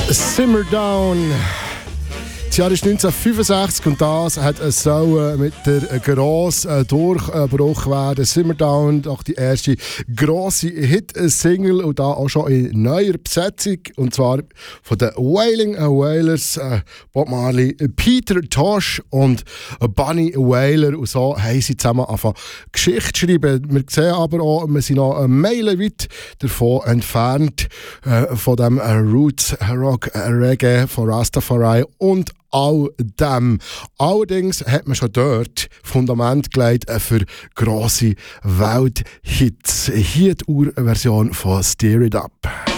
Simmer Down. Das Jahr ist 1965 und das hat so mit der grossen Durchbruch werden. Simmer Down, auch die erste grosse Hit-Single und da auch schon in neuer Besetzung. Und zwar von den Wailing Wailers, Bob Marley, Peter Tosh und Bunny Wailer. Und so haben sie zusammen angefangen Geschichte zu schreiben. Wir sehen aber auch, wir sind noch meilenweit davon entfernt, von dem Roots, Rock, Reggae, von Rastafari und all dem. Allerdings hat man schon dort Fundament gelegt für grosse Welthits. Hier die Urversion von Steer It Up.